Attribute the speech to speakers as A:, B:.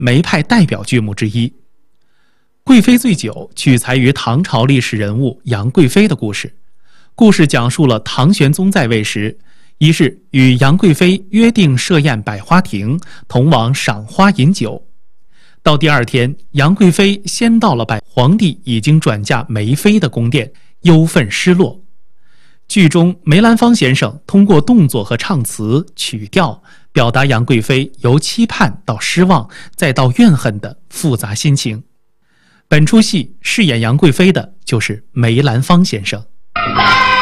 A: 梅派代表剧目之一。《贵妃醉酒》取材于唐朝历史人物杨贵妃的故事，故事讲述了唐玄宗在位时，一日与杨贵妃约定设宴百花亭，同往赏花饮酒。到第二天，杨贵妃先到了皇帝已经转嫁梅妃的宫殿，忧愤失落。剧中梅兰芳先生通过动作和唱词、曲调，表达杨贵妃由期盼到失望再到怨恨的复杂心情。本出戏饰演杨贵妃的就是梅兰芳先生。